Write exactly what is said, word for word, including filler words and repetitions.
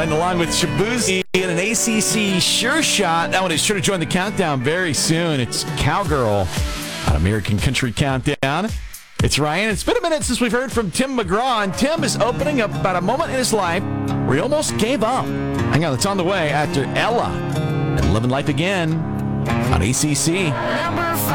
Riding along with Shabuzi in an A C C sure shot. That one is sure to join the countdown very soon. It's Cowgirl on American Country Countdown. It's Ryan. It's been a minute since we've heard from Tim McGraw, and Tim is opening up about a moment in his life where he almost gave up. Hang on, it's on the way after Ella and Living Life Again on A C C.